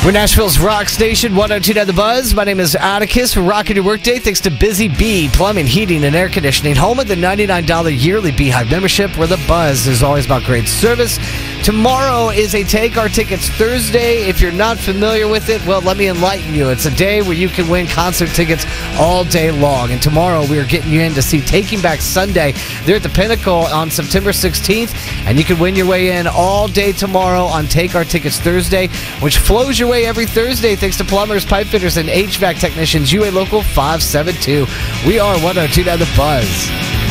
We're Nashville's rock station, 102 The Buzz. My name is Atticus. We're rocking your workday thanks to Busy Bee Plumbing, Heating, and Air Conditioning. Home of the $99 yearly Beehive membership, where The Buzz is always about great service. Tomorrow is a Take Our Tickets Thursday. If you're not familiar with it, well, let me enlighten you. It's a day where you can win concert tickets all day long. And tomorrow we are getting you in to see Taking Back Sunday. They're at the Pinnacle on September 16th. And you can win your way in all day tomorrow on Take Our Tickets Thursday, which flows your way every Thursday thanks to plumbers, pipe fitters, and HVAC technicians. UA Local 572. We are 102 The Buzz.